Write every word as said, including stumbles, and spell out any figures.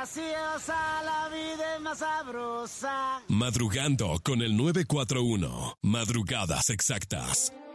graciosa, la vida es más sabrosa. Madrugando con el nueve cuatro uno. Madrugadas exactas.